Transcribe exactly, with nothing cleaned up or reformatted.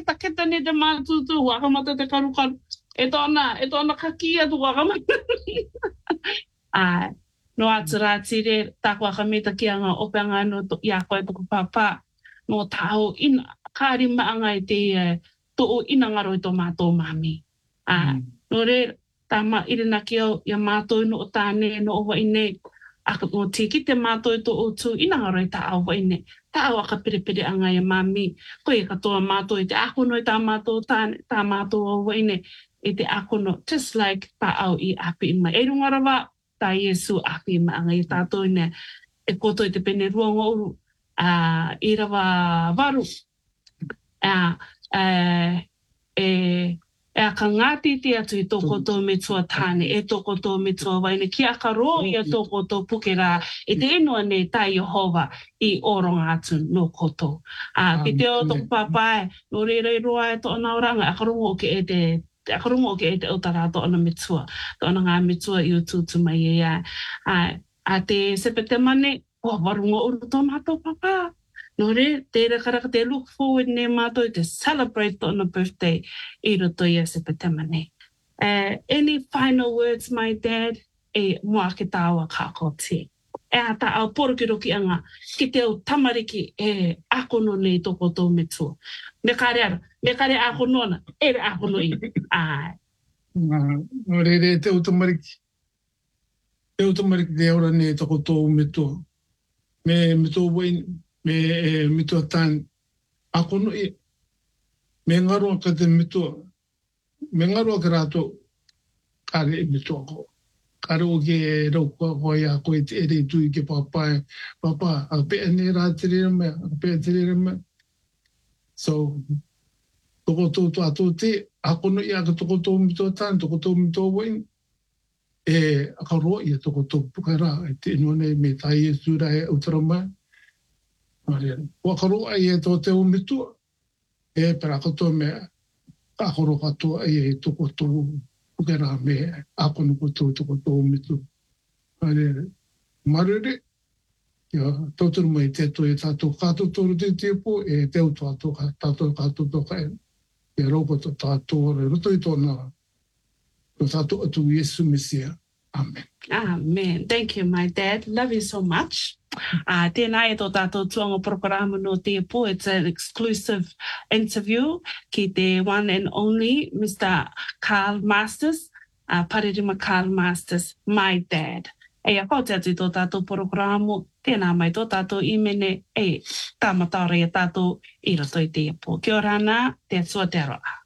taketa ne te mātutu, wakamata te karukaru. E tōna, e tōna kakia tu wakamata. Ai, no atu rā tire, tāku wakamita ki anga opeanga no i a koe tuku pāpā. No tāo ina, kāri maanga i te tō o ina ngaro i tō mātou mami. Ai, no re, tā ma irina ki au, ia mātou no o tāne, no o wa ine, aka no tiki te mātou i tō o tū, ina ngaro i tā au wa ine. Tā au aka piripiri anga i mami, koe katoa mātou i te akono i tā mātou tāne, tā mātou o wa ine, i te akono, just like tā au i api i mai. E runga rawa, tā Iesu api i mai anga i tātou ine, e koto i te pene ruanga uru, uh, i rawa waru, uh, uh, e, e a ka ngāti te atu i tō koto me tua tāne, e tō koto me tua waine, ki a ka ro i a tō koto pukera, e te inua nei tā Yehova i oronga atu no koto. Uh, ki te o tōku pāpai, no re rei roa e tō ana oranga, a ka rongo o ke e te, a ka rongo o ke e te utara tō ana me tua, tō ana ngā me tua i o tūtu mai e ia. Uh, a te sepete mane, o warunga uru tō mātou papa. No re, te rakaraka te look forward ne mātou te celebrate tōna birthday i roto i a sepete mane. Uh, any final words, my dad? E mua ke tāua kako te. E a tā au porokiroki anga, ki te au tamariki e akono nei toko tō me tō. Me kare ara, me kare akono ana, e re akono i. Ai. No re re te au tamariki. Te au tamariki te aura nei toko tō me tō. Me me tō wain, me e me tō tān. Akono i. Me ngaroa ka te me tō. Me ngaroa ka rātou, kare e me tō ko. Kare o ke rau kua koi a koe te ere tui ke papai. Papa, a pēa ne rā te rera mea, a pēa te rera mea. So, toko tō tō ato te, akono i a ka toko tō mi tō tān, toko tō mi tō wain. E a ka roa i a toko tō pukara, e te inua nei me tā Iesu rai utara mai. Wa ka roa i e tō te o mi tua, e pera katoa mea, ka koro katoa i e toko tō pukera me akono koto toko tō mi tua. Marere, tauturu mai te to e tātou kātou tōru te tepo, e te au tātou tātou kātou toka e. E rauko tō tātou re roto i tōna, tō tātou atu Iesu Mesia. Amen. Amen. Thank you, my dad. Love you so much. Uh, tēnā e tō tātou tuanga programa no te po. It's an exclusive interview ki te one and only Mister Carl Masters, uh, Paririma Carl Masters, my dad. E a kau te atu i tō tātou programa, tēnā mai tō tātou imene, e tāmatare e tātou i roto i te po. Kia ora nā, te atua te aroa.